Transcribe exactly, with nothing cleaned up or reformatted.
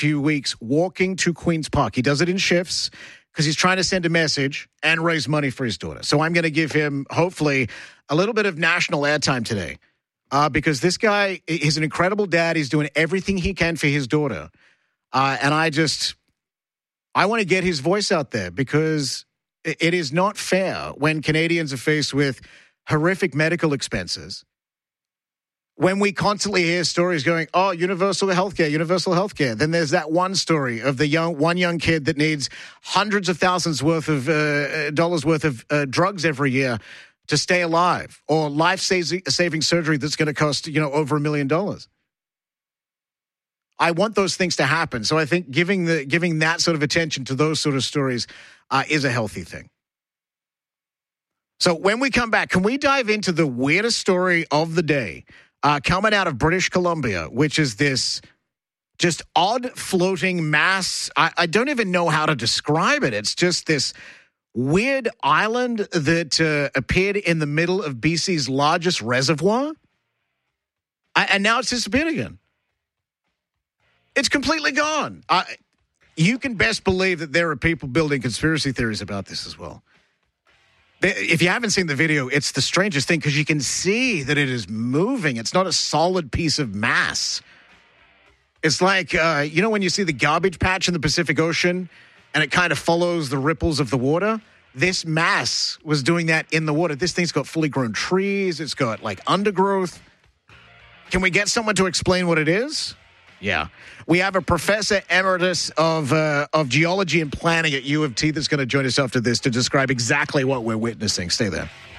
few weeks walking to Queen's Park. He does it in shifts because he's trying to send a message and raise money for his daughter. So I'm going to give him, hopefully, a little bit of national airtime today uh, because this guy is an incredible dad. He's doing everything he can for his daughter. Uh, and I just, I want to get his voice out there because it is not fair when Canadians are faced with horrific medical expenses. When we constantly hear stories going, oh, universal healthcare, universal healthcare. Then there's that one story of the young one young kid that needs hundreds of thousands worth of uh, dollars worth of uh, drugs every year to stay alive, or life-saving surgery that's going to cost, you know, over a million dollars. I want those things to happen. So I think giving the giving that sort of attention to those sort of stories uh, is a healthy thing. So when we come back, can we dive into the weirdest story of the day uh, coming out of British Columbia, which is this just odd floating mass? I, I don't even know how to describe it. It's just this weird island that uh, appeared in the middle of B C's largest reservoir. I, and now it's disappeared again. It's completely gone. Uh, you can best believe that there are people building conspiracy theories about this as well. If you haven't seen the video, it's the strangest thing because you can see that it is moving. It's not a solid piece of mass. It's like, uh, you know, when you see the garbage patch in the Pacific Ocean and it kind of follows the ripples of the water? This mass was doing that in the water. This thing's got fully grown trees. It's got like undergrowth. Can we get someone to explain what it is? Yeah. We have a professor emeritus of uh, of geology and planning at U of T that's going to join us after this to describe exactly what we're witnessing. Stay there.